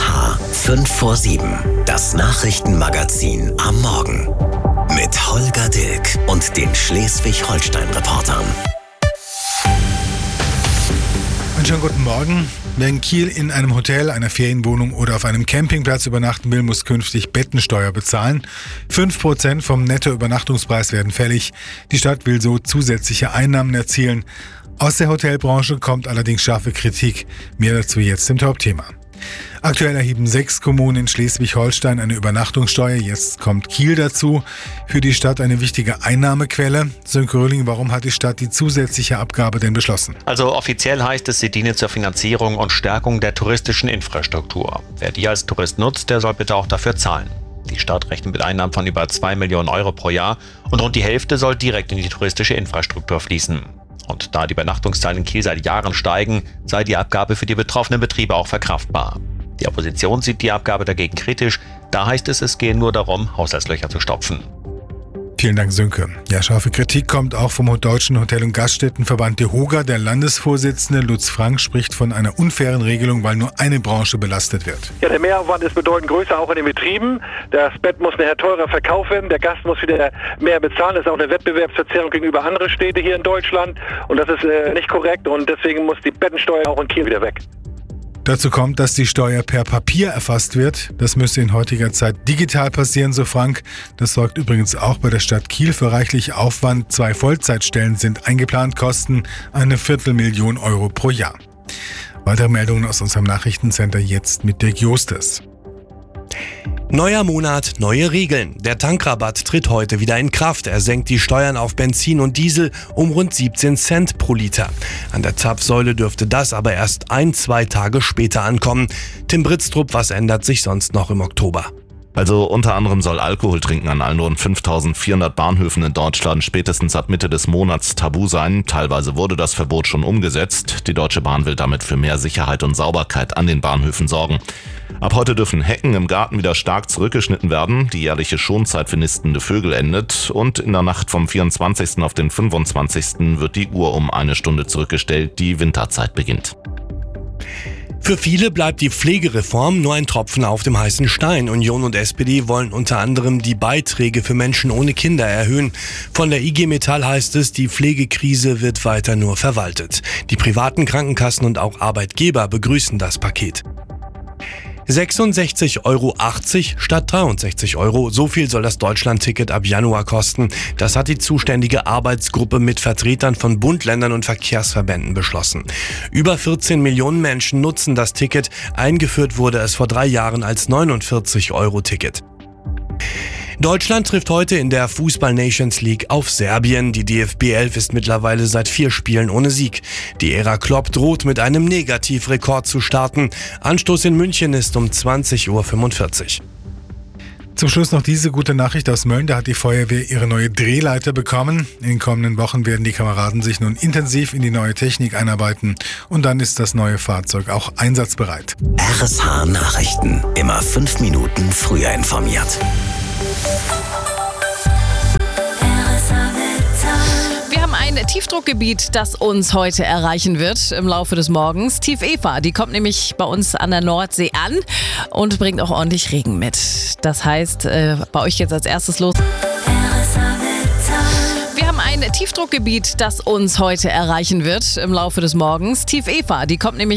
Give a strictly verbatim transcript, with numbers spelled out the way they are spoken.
H fünf vor sieben. Das Nachrichtenmagazin am Morgen. Mit Holger Dilk und den Schleswig-Holstein-Reportern. Einen schönen guten Morgen. Wer in Kiel in einem Hotel, einer Ferienwohnung oder auf einem Campingplatz übernachten will, muss künftig Bettensteuer bezahlen. fünf Prozent vom Nettoübernachtungspreis werden fällig. Die Stadt will so zusätzliche Einnahmen erzielen. Aus der Hotelbranche kommt allerdings scharfe Kritik. Mehr dazu jetzt im Top-Thema. Aktuell erheben sechs Kommunen in Schleswig-Holstein eine Übernachtungssteuer. Jetzt kommt Kiel dazu. Für die Stadt eine wichtige Einnahmequelle. Sönke Röhling, warum hat die Stadt die zusätzliche Abgabe denn beschlossen? Also offiziell heißt es, sie diene zur Finanzierung und Stärkung der touristischen Infrastruktur. Wer die als Tourist nutzt, der soll bitte auch dafür zahlen. Die Stadt rechnet mit Einnahmen von über zwei Millionen Euro pro Jahr und rund die Hälfte soll direkt in die touristische Infrastruktur fließen. Und da die Übernachtungszahlen in Kiel seit Jahren steigen, sei die Abgabe für die betroffenen Betriebe auch verkraftbar. Die Opposition sieht die Abgabe dagegen kritisch. Da heißt es, es gehe nur darum, Haushaltslöcher zu stopfen. Vielen Dank, Sönke. Ja, scharfe Kritik kommt auch vom Deutschen Hotel- und Gaststättenverband DEHOGA. Der Landesvorsitzende Lutz Frank spricht von einer unfairen Regelung, weil nur eine Branche belastet wird. Ja, der Mehraufwand ist bedeutend größer, auch in den Betrieben. Das Bett muss nachher teurer verkauft werden, der Gast muss wieder mehr bezahlen. Das ist auch eine Wettbewerbsverzerrung gegenüber anderen Städten hier in Deutschland. Und das ist äh, nicht korrekt und deswegen muss die Bettensteuer auch in Kiel wieder weg. Dazu kommt, dass die Steuer per Papier erfasst wird. Das müsste in heutiger Zeit digital passieren, so Frank. Das sorgt übrigens auch bei der Stadt Kiel für reichlich Aufwand. Zwei Vollzeitstellen sind eingeplant, kosten eine Viertelmillion Euro pro Jahr. Weitere Meldungen aus unserem Nachrichtencenter jetzt mit Dirk Jostes. Neuer Monat, neue Regeln. Der Tankrabatt tritt heute wieder in Kraft. Er senkt die Steuern auf Benzin und Diesel um rund siebzehn Cent pro Liter. An der Zapfsäule dürfte das aber erst ein, zwei Tage später ankommen. Tim Britztrup, was ändert sich sonst noch im Oktober? Also unter anderem soll Alkoholtrinken an allen rund fünftausendvierhundert Bahnhöfen in Deutschland spätestens ab Mitte des Monats tabu sein. Teilweise wurde das Verbot schon umgesetzt. Die Deutsche Bahn will damit für mehr Sicherheit und Sauberkeit an den Bahnhöfen sorgen. Ab heute dürfen Hecken im Garten wieder stark zurückgeschnitten werden. Die jährliche Schonzeit für nistende Vögel endet. Und in der Nacht vom vierundzwanzigsten auf den fünfundzwanzigsten wird die Uhr um eine Stunde zurückgestellt. Die Winterzeit beginnt. Für viele bleibt die Pflegereform nur ein Tropfen auf dem heißen Stein. Union und S P D wollen unter anderem die Beiträge für Menschen ohne Kinder erhöhen. Von der I G Metall heißt es, die Pflegekrise wird weiter nur verwaltet. Die privaten Krankenkassen und auch Arbeitgeber begrüßen das Paket. sechsundsechzig Euro achtzig statt dreiundsechzig Euro. So viel soll das Deutschland-Ticket ab Januar kosten. Das hat die zuständige Arbeitsgruppe mit Vertretern von Bund, Ländern und Verkehrsverbänden beschlossen. Über vierzehn Millionen Menschen nutzen das Ticket. Eingeführt wurde es vor drei Jahren als neunundvierzig Euro Ticket. Deutschland trifft heute in der Fußball-Nations League auf Serbien. Die D F B elf ist mittlerweile seit vier Spielen ohne Sieg. Die Ära Klopp droht mit einem Negativrekord zu starten. Anstoß in München ist um zwanzig Uhr fünfundvierzig. Zum Schluss noch diese gute Nachricht aus Mölln. Da hat die Feuerwehr ihre neue Drehleiter bekommen. In den kommenden Wochen werden die Kameraden sich nun intensiv in die neue Technik einarbeiten. Und dann ist das neue Fahrzeug auch einsatzbereit. R S H Nachrichten. Immer fünf Minuten früher informiert. Wir haben ein Tiefdruckgebiet, das uns heute erreichen wird im Laufe des Morgens. Tief Eva, die kommt nämlich bei uns an der Nordsee an und bringt auch ordentlich Regen mit. Das heißt, äh, bei euch jetzt als erstes los. Wir haben ein Tiefdruckgebiet, das uns heute erreichen wird im Laufe des Morgens. Tief Eva, die kommt nämlich